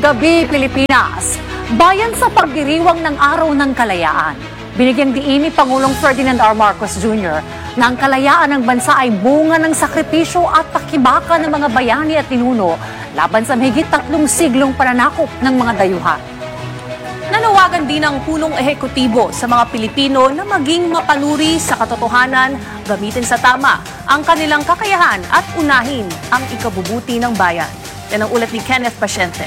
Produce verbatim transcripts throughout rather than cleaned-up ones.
gabi, Pilipinas. Bayan sa pagdiriwang ng Araw ng Kalayaan. Binigyang diin ni Pangulong Ferdinand R. Marcos Junior na ang kalayaan ng bansa ay bunga ng sakripisyo at pakibaka ng mga bayani at ninuno laban sa mahigit tatlong siglong pananakop ng mga dayuhan. Nanawagan din ang punong ehekutibo sa mga Pilipino na maging mapanuri sa katotohanan, gamitin sa tama ang kanilang kakayahan at unahin ang ikabubuti ng bayan. Yan ang ulat ni Kenneth Pasyente.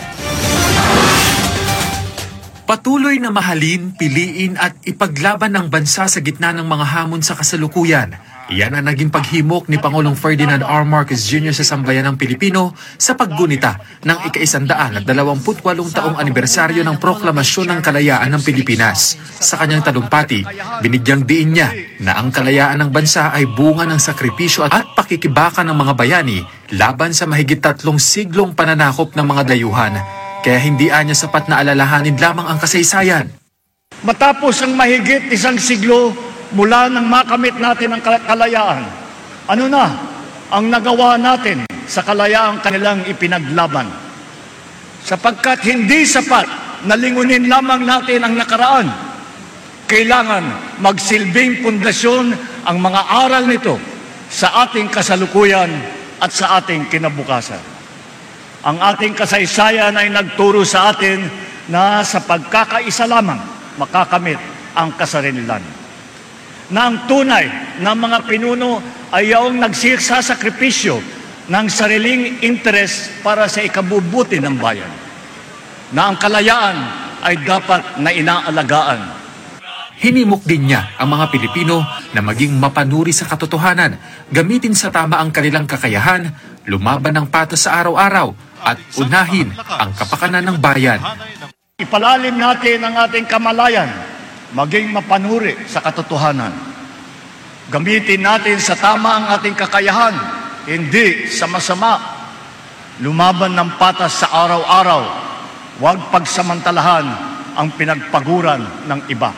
Patuloy na mahalin, piliin at ipaglaban ang bansa sa gitna ng mga hamon sa kasalukuyan. Iyan ang naging paghimok ni Pangulong Ferdinand R. Marcos Junior sa sambayan ng Pilipino sa paggunita ng ika-isandaan at dalawamput walong taong anibersaryo ng Proklamasyon ng Kalayaan ng Pilipinas. Sa kanyang talumpati, binigyang diin niya na ang kalayaan ng bansa ay bunga ng sakripisyo at pakikibaka ng mga bayani laban sa mahigit tatlong siglong pananakop ng mga dayuhan. Kaya hindi anya sapat na alalahanin lamang ang kasaysayan. Matapos ang mahigit isang siglo mula nang makamit natin ang kalayaan, ano na ang nagawa natin sa kalayaang kanilang ipinaglaban? Sapagkat hindi sapat na lingunin lamang natin ang nakaraan, kailangan magsilbing pundasyon ang mga aral nito sa ating kasalukuyan at sa ating kinabukasan. Ang ating kasaysayan ay nagturo sa atin na sa pagkakaisa lamang makakamit ang kasarilinan. Na ang tunay na mga pinuno ay yaong nagsasakripisyo ng sariling interes para sa ikabubuti ng bayan. Na ang kalayaan ay dapat na inaalagaan. Hinimok din niya ang mga Pilipino na maging mapanuri sa katotohanan, gamitin sa tama ang kanilang kakayahan, lumaban ng patas sa araw-araw, at unahin ang kapakanan ng bayan. Ipalalim natin ang ating kamalayan, maging mapanuri sa katotohanan. Gamitin natin sa tama ang ating kakayahan, hindi sa masama. Lumaban ng patas sa araw-araw, huwag pagsamantalahan ang pinagpaguran ng iba.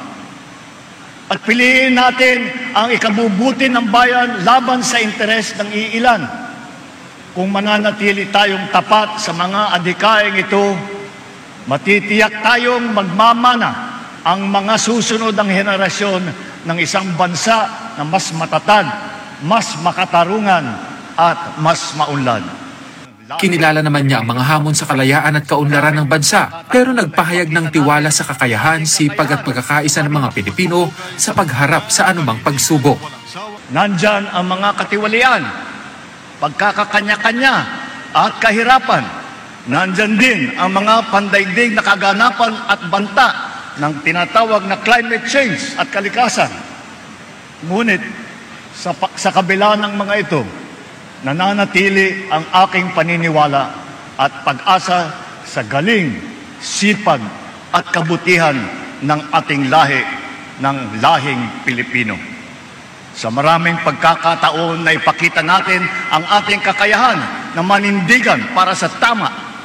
At piliin natin ang ikabubuti ng bayan laban sa interes ng iilan. Kung mananatili tayong tapat sa mga adhikaing ito, matitiyak tayong magmamana ang mga susunod ng henerasyon ng isang bansa na mas matatag, mas makatarungan at mas maunlad. Kinilala naman niya ang mga hamon sa kalayaan at kaunlaran ng bansa, pero nagpahayag ng tiwala sa kakayahan, sipag at pagkakaisa ng mga Pilipino sa pagharap sa anumang pagsubok. Nandyan ang mga katiwalian, pagkakakanya-kanya at kahirapan. Nandyan din ang mga pandaigdig na kaganapan at banta ng tinatawag na climate change at kalikasan. Ngunit sa, sa kabila ng mga ito, nananatili ang aking paniniwala at pag-asa sa galing, sipag at kabutihan ng ating lahi, ng lahing Pilipino. Sa maraming pagkakataon na ipakita natin ang ating kakayahan na manindigan para sa tama,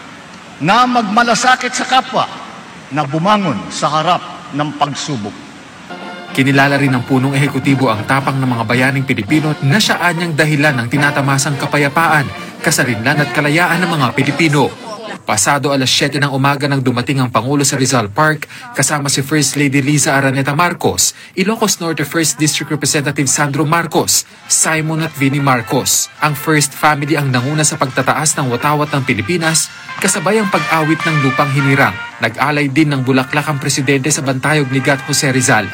na magmalasakit sa kapwa, na bumangon sa harap ng pagsubok. Kinilala rin ng punong ehekutibo ang tapang ng mga bayaning Pilipino na siya anyang dahilan ng tinatamasang kapayapaan, kasarinlan at kalayaan ng mga Pilipino. Pasado alas siyete ng umaga nang dumating ang Pangulo sa Rizal Park kasama si First Lady Liza Araneta Marcos, Ilocos Norte First District Representative Sandro Marcos, Simon at Vinnie Marcos. Ang First Family ang nanguna sa pagtataas ng watawat ng Pilipinas kasabay ang pag-awit ng lupang hinirang. Nag-alay din ng bulaklak ang presidente sa bantayog ni Gat Jose Rizal.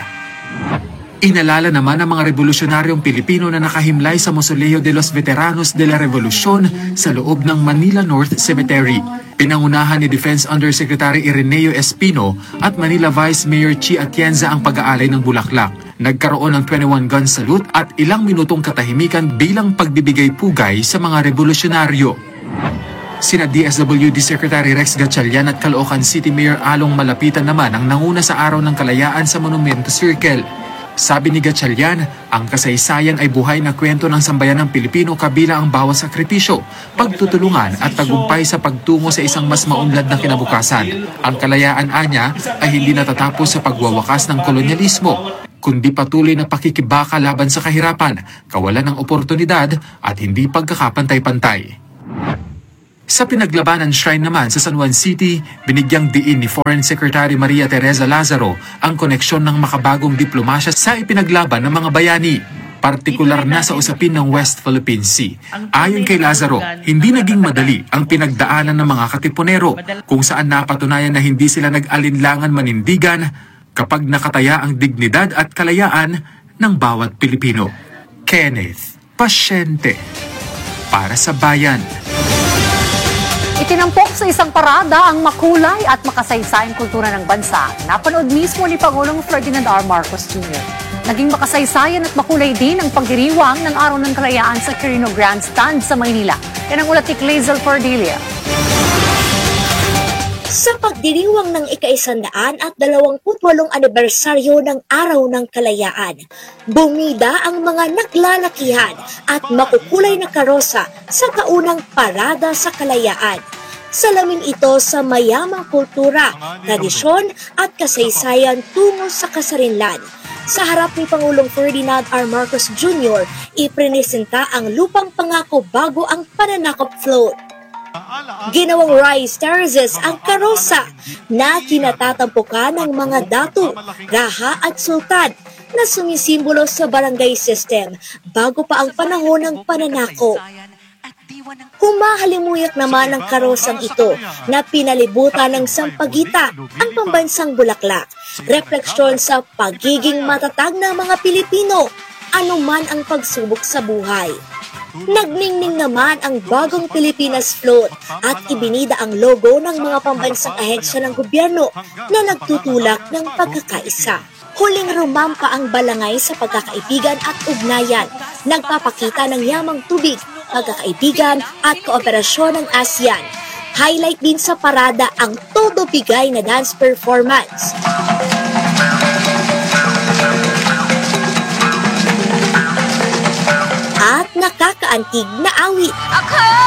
Inalala naman ang mga revolusyonaryong Pilipino na nakahimlay sa Mausoleo de los Veteranos de la Revolucion sa loob ng Manila North Cemetery. Pinangunahan ni Defense Undersecretary Ireneo Espino at Manila Vice Mayor Chi Atienza ang pag-aalay ng bulaklak. Nagkaroon ng twenty-one gun salute at ilang minutong katahimikan bilang pagbibigay pugay sa mga revolusyonaryo. Sina D S W D Secretary Rex Gatchalian at Caloocan City Mayor Along Malapitan naman ang nanguna sa Araw ng Kalayaan sa Monumento Circle. Sabi ni Gatchalian, ang kasaysayan ay buhay na kwento ng sambayan ng Pilipino kabilang ang bawat sakripisyo, pagtutulungan at tagumpay sa pagtungo sa isang mas maunlad na kinabukasan. Ang kalayaan anya ay hindi natatapos sa pagwawakas ng kolonyalismo, kundi patuloy na pakikibaka laban sa kahirapan, kawalan ng oportunidad at hindi pagkakapantay-pantay. Sa pinaglabanan shrine naman sa San Juan City, binigyang diin ni Foreign Secretary Maria Teresa Lazaro ang koneksyon ng makabagong diplomasya sa ipinaglaban ng mga bayani, partikular na sa usapin ng West Philippine Sea. Ayon kay Lazaro, hindi naging madali ang pinagdaanan ng mga katipunero kung saan napatunayan na hindi sila nag-alinlangan manindigan kapag nakataya ang dignidad at kalayaan ng bawat Pilipino. Kenneth Pasyente, para sa Bayan. Itinampok sa isang parada ang makulay at makasaysayang kultura ng bansa. Napanood mismo ni Pangulong Ferdinand R. Marcos Junior Naging makasaysayan at makulay din ang pagdiriwang ng Araw ng Kalayaan sa Quirino Grandstand sa Maynila. Yan ang ulat ni Clazel Cordelia. Sa pagdiriwang ng ika-isandaan at dalawampu't walong anibersaryo ng Araw ng Kalayaan, bumida ang mga naglalakihan at makukulay na karosa sa kaunang parada sa kalayaan. Salamin ito sa mayamang kultura, tradisyon at kasaysayan tungo sa kasarinlan. Sa harap ni Pangulong Ferdinand R. Marcos Junior, ipresenta ang Lupang Pangako bago ang Pananakop Float. Ginawang rice terraces ang karosa na kinatatampukan ng mga datu, raha at sultan na sumisimbolo sa barangay system bago pa ang panahon ng pananako. Humahalimuyak naman ang karosang ito na pinalibutan ng sampagita ang pambansang bulaklak, refleksyon sa pagiging matatag ng mga Pilipino anuman ang pagsubok sa buhay. Nagningning naman ang bagong Pilipinas Float at ibinida ang logo ng mga pambansang ahensya ng gobyerno na nagtutulak ng pagkakaisa. Huling rumampa ang balangay sa pagkakaibigan at ugnayan, nagpapakita ng yamang tubig, pagkakaibigan at kooperasyon ng ASEAN. Highlight din sa parada ang todo bigay na dance performance. At nakakaantig na awit. Ako!